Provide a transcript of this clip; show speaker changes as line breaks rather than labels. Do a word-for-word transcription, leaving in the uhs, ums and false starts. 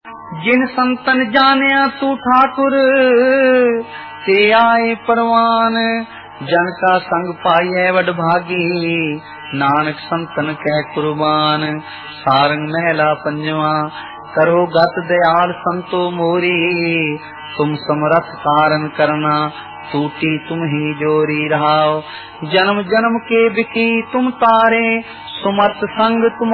जिन संतन जानिया तू ठाकुर, ते आए परवान। जन का संग पाइए वड भागी, नानक संतन कै कुर्बान। सारंग महला पंजवा, करो गत दयाल संतो मोरी। तुम समरथ कारण करना, टूटी तुम ही जोरी रहाओ। जन्म जन्म के बिकी तुम तारे, सुमत संग तुम